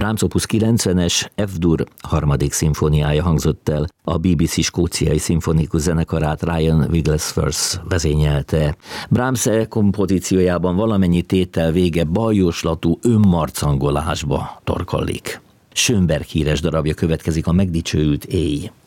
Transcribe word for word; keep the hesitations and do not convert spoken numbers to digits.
Brahms opus kilencvenes F-dur harmadik szimfóniája hangzott el. A bé bé cé skóciai szimfonikus zenekarát Ryan Wigglesworth vezényelte. Brahms kompozíciójában valamennyi tétel vége bajoslatú önmarcangolásba torkollik. Schönberg híres darabja következik, a Megdicsőült éj.